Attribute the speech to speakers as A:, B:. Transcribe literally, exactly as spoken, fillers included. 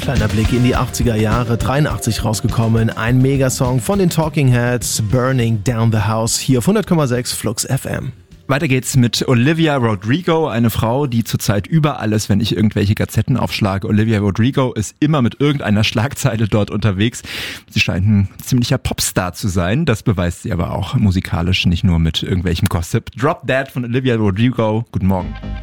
A: Kleiner Blick in die achtziger Jahre, dreiundachtzig rausgekommen. Ein Megasong von den Talking Heads, Burning Down the House, hier auf hundert Komma sechs Flux F M.
B: Weiter geht's mit Olivia Rodrigo, eine Frau, die zurzeit überall ist, wenn ich irgendwelche Gazetten aufschlage. Olivia Rodrigo ist immer mit irgendeiner Schlagzeile dort unterwegs. Sie scheint ein ziemlicher Popstar zu sein, das beweist sie aber auch musikalisch, nicht nur mit irgendwelchem Gossip. Drop That von Olivia Rodrigo, guten Morgen.